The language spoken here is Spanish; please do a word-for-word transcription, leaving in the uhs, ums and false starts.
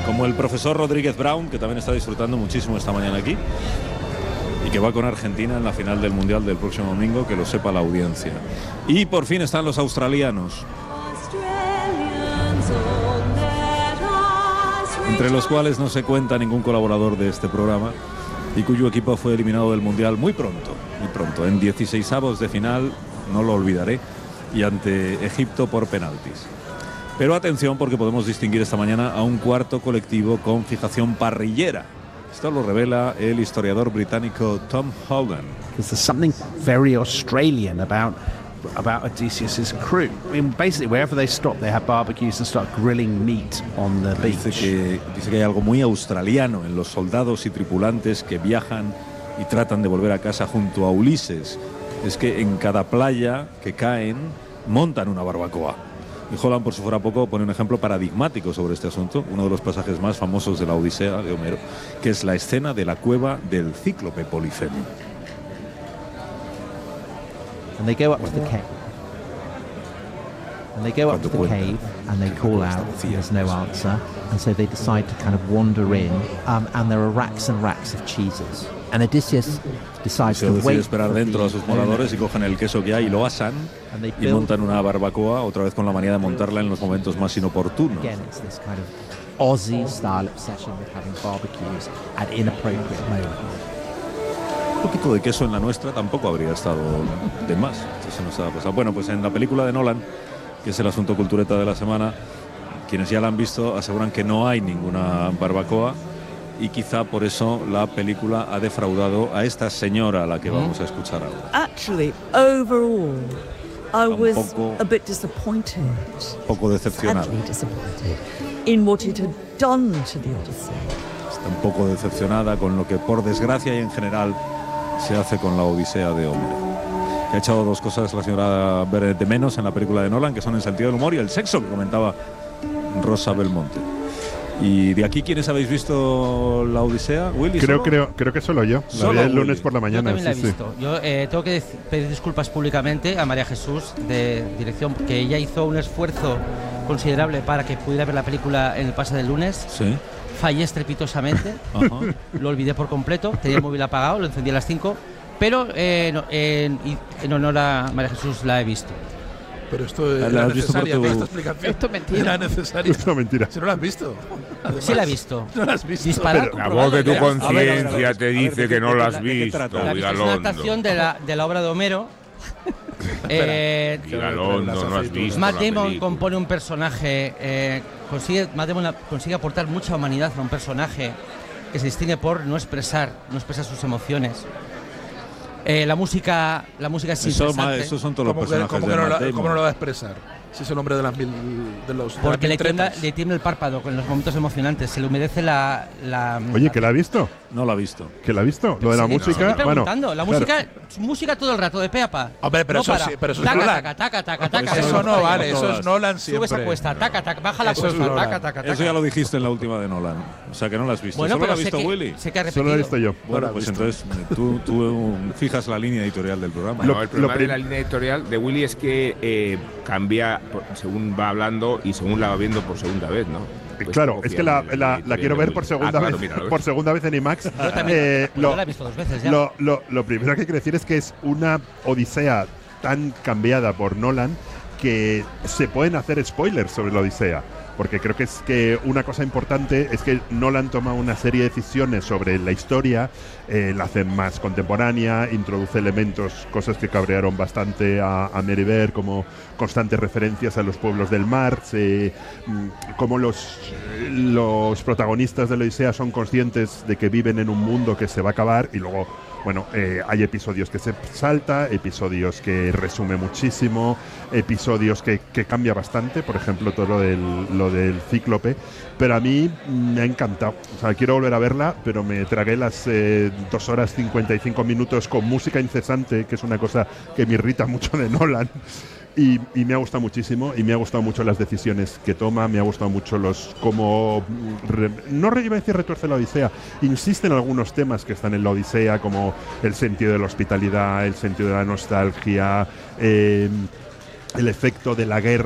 como el profesor Rodríguez Brown, que también está disfrutando muchísimo esta mañana aquí y que va con Argentina en la final del Mundial del próximo domingo, que lo sepa la audiencia. Y por fin están los australianos, entre los cuales no se cuenta ningún colaborador de este programa y cuyo equipo fue eliminado del Mundial muy pronto, muy pronto, en dieciseisavos de final, no lo olvidaré, y ante Egipto por penaltis. Pero atención, porque podemos distinguir esta mañana a un cuarto colectivo con fijación parrillera. Esto lo revela el historiador británico Tom Hogan. Because there's something very Australian about about Odysseus's crew. I mean, basically, wherever they stop, they have barbecues and start grilling meat on the beach. Dice que, dice que hay algo muy australiano en los soldados y tripulantes que viajan y tratan de volver a casa junto a Ulises. Es que en cada playa que caen montan una barbacoa. Y Holland, por si fuera poco, pone un ejemplo paradigmático sobre este asunto, uno de los pasajes más famosos de la Odisea de Homero, que es la escena de la cueva del cíclope Polifemo. And they go up to the cave. And they go up to the cave and they call out, and there's no answer. And so they decide to kind of wander in, um, and there are racks and racks of cheeses. And Odysseus decides Se to decide wait esperar dentro a sus moradores y cogen el queso que hay y lo asan y montan una barbacoa, otra vez con la manía de montarla en los momentos más inoportunos. Again, it's this kind of Aussie style obsession with having barbecues at inappropriate moments. Un poquito de queso en la nuestra tampoco habría estado de más. Esto se nos ha pasado. Bueno, pues en la película de Nolan, que es el asunto cultureta de la semana, quienes ya la han visto aseguran que no hay ninguna barbacoa y quizá por eso la película ha defraudado a esta señora a la que vamos a escuchar ahora. Actually, overall, I Un was poco- a bit disappointed, Un poco decepcionada. sadly disappointed, in what it had done to the Odyssey. Está un poco decepcionada con lo que, por desgracia y en general, se hace con la Odisea de Homero. Que ha echado dos cosas la señora Bennett de menos en la película de Nolan, que son el sentido del humor y el sexo, que comentaba Rosa Belmonte. Y de aquí, ¿quiénes habéis visto la Odisea? ¿Willy Creo, solo? creo, creo que solo yo. La Solo vi el Willy. lunes por la Yo mañana. también la he sí, sí. visto. Yo eh, tengo que dec- pedir disculpas públicamente a María Jesús de dirección, porque ella hizo un esfuerzo considerable para que pudiera ver la película en el pase del lunes. Sí. Fallé estrepitosamente, Ajá. lo olvidé por completo, tenía el móvil apagado, lo encendí a las cinco, pero eh, no, en, y- en honor a María Jesús la he visto. Pero esto La era has visto por necesaria, tu- ¿no? Esta explicación. Esto es mentira. Era necesaria. Esto es mentira. Si no lo has visto. Además, Sí la he visto. No lo has visto. Disparar, Pero- La voz de tu A ver, a ver, a ver, a ver, conciencia te a ver, dice ¿de que qué- no de lo qué- has de qué visto, trata? La he visto, es una Vigalondo. adaptación de la, de la obra de Homero. eh, Vigalondo, no has visto Matt la Damon película. compone un personaje, eh, consigue, Matt Damon la- consigue aportar mucha humanidad a un personaje que se distingue por no expresar, no expresar sus emociones. Eh, la música, la música es Eso, ma- interesante, esos son todos los ¿Cómo que, personajes cómo de que no Matt lo, Damon. cómo no lo va a expresar? Si es el hombre de las mil. De los, de porque las le mil tiembla, tretas. le tiembla el párpado con los momentos emocionantes, se le humedece la. la Oye, ¿que la ha visto? No la ha visto. ¿Que la ha visto? Lo de la Sí, música. estoy Bueno, preguntando, la claro. música, música todo el rato de pe a pa. Hombre, pero No eso para. sí, pero eso es taca, Nolan. taca, taca, taca, taca, Eso taca, no taca, vale, taca, eso es Nolan siempre. Sube esa cuesta, taca, taca, baja la Eso es cuesta, Nolan. taca, taca, taca. Eso ya lo dijiste en la última de Nolan. O sea que no la has visto. Bueno, ¿Solo pero la ha sé visto que, Willy? sé que ha repetido. Solo lo he visto yo. Bueno, pues entonces tú, tú fijas la línea editorial del programa. Bueno, Lo- el problema lo de prim- la línea editorial de Willy es que eh, cambia por- según va hablando y según la va viendo por segunda vez, ¿no? Pues Claro, poco es que la, fiable la- editorial la quiero de ver Willy. por segunda Ah, claro, vez, mira, lo ves. por segunda vez en IMAX. Yo también, Eh, pues lo, yo la he visto dos veces ya. lo, lo- lo primero que quiero decir es que es una Odisea tan cambiada por Nolan que se pueden hacer spoilers sobre la Odisea. Porque creo que es que una cosa importante es que Nolan toma una serie de decisiones sobre la historia, eh, la hace más contemporánea, introduce elementos, cosas que cabrearon bastante a, a Merivert, como constantes referencias a los pueblos del mar, se, mm, como los, los protagonistas de la Odisea son conscientes de que viven en un mundo que se va a acabar y luego, bueno, eh, hay episodios que se salta, episodios que resume muchísimo, episodios que, que cambia bastante, por ejemplo, todo lo del, lo del cíclope, pero a mí me ha encantado. O sea, quiero volver a verla, pero me tragué las eh, dos horas cincuenta y cinco minutos con música incesante, que es una cosa que me irrita mucho de Nolan. Y, y me ha gustado muchísimo, y me ha gustado mucho las decisiones que toma, me ha gustado mucho los cómo re- no re- iba a decir retuerce la Odisea, insiste en algunos temas que están en la Odisea, como el sentido de la hospitalidad, el sentido de la nostalgia, eh, el efecto de la guerra